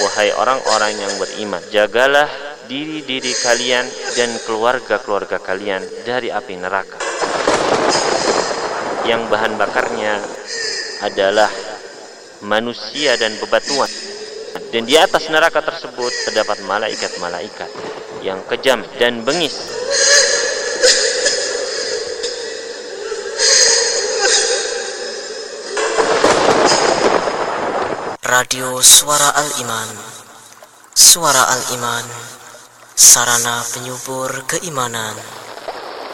wahai orang-orang yang beriman, jagalah diri-diri kalian dan keluarga-keluarga kalian dari api neraka yang bahan bakarnya adalah manusia dan bebatuan. Dan di atas neraka tersebut terdapat malaikat-malaikat yang kejam dan bengis. Radio Suara Al-Iman. Suara Al-Iman, sarana penyubur keimanan.